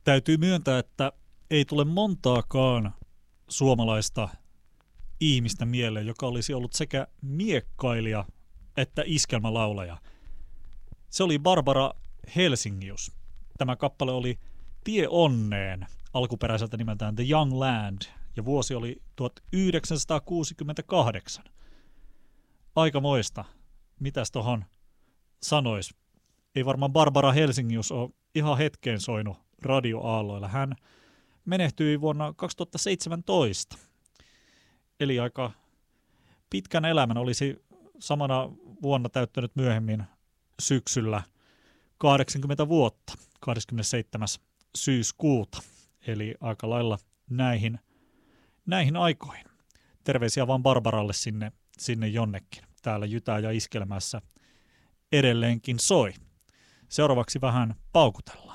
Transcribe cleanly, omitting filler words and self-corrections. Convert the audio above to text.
Täytyy myöntää, että ei tule montaakaan suomalaista ihmistä mieleen, joka olisi ollut sekä miekkailija että iskelmälaulaja. Se oli Barbara Helsingius. Tämä kappale oli Tie onneen, alkuperäiseltä nimeltään The Young Land, ja vuosi oli 1968. Aikamoista. Mitäs tohon sanois? Ei varmaan Barbara Helsingius ole ihan hetkeen soinut radioaalloilla. Hän menehtyi vuonna 2017. Eli aika pitkän elämän, olisi samana vuonna täyttänyt myöhemmin syksyllä 80 vuotta, 27. syyskuuta. Eli aika lailla näihin aikoihin. Terveisiä vaan Barbaralle sinne jonnekin. Täällä Jytää ja Iskelmässä edelleenkin soi. Seuraavaksi vähän paukutellaan.